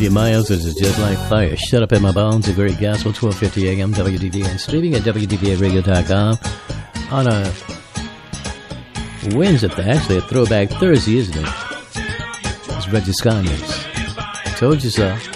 Olivia Miles, this is Just Like Fire. Shut Up in My Bones, a great gospel, 1250 AM, WDVA, and streaming at WDVAradio.com on a Wednesday, actually a throwback Thursday, isn't it? It's Reggie Scott. Told you so.